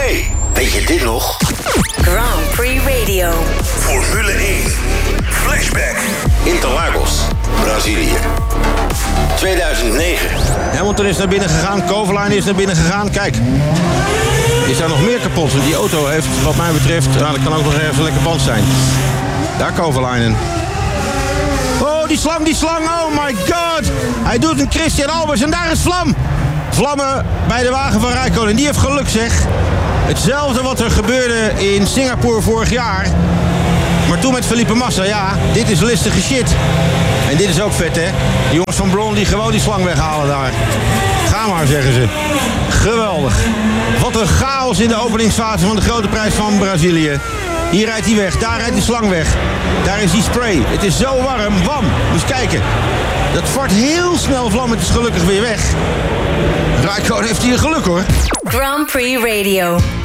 Hey, weet je dit nog? Grand Prix Radio. Formule 1. Flashback. Interlagos, Brazilië. 2009. Hamilton is naar binnen gegaan, Kovalainen is naar binnen gegaan. Kijk, is daar nog meer kapot? Want die auto heeft, wat mij betreft, dat kan ook nog ergens een lekker band zijn. Daar Kovalainen. Oh, die slang, oh my god. Hij doet een Christian Albers en daar is vlam. Vlammen bij de wagen van Räikkönen. Die heeft geluk, zeg. Hetzelfde wat er gebeurde in Singapore vorig jaar. Maar toen met Felipe Massa, ja, dit is listige shit. En dit is ook vet, hè. Die jongens van Brown die gewoon die slang weghalen daar. Ga maar, zeggen ze. Geweldig. Wat een chaos in de openingsfase van de grote prijs van Brazilië. Hier rijdt hij weg, daar rijdt die slang weg. Daar is die spray. Het is zo warm. Wam, moet je kijken. Dat vart heel snel vlam, het is gelukkig weer weg. Räikkönen heeft hier geluk, hoor. Grand Prix Radio.